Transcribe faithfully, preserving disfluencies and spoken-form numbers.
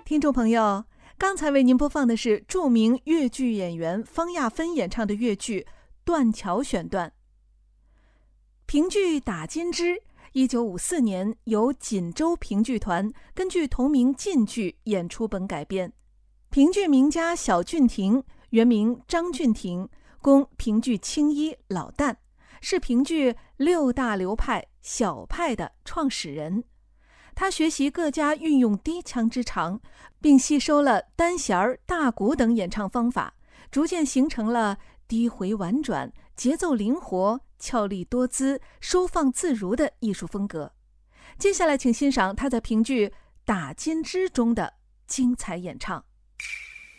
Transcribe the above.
听众朋友，刚才为您播放的是著名越剧演员方亚芬演唱的越剧《断桥》选段。评剧《打金枝》一九五四年由锦州评剧团根据同名晋剧演出本改编。评剧名家小俊廷，原名张俊廷，公评剧青衣老旦，是评剧六大流派小派的创始人。他学习各家运用低腔之长，并吸收了单弦儿、大鼓等演唱方法，逐渐形成了低回婉转、节奏灵活、俏丽多姿、收放自如的艺术风格。接下来请欣赏他在评剧《打金枝》中的精彩演唱。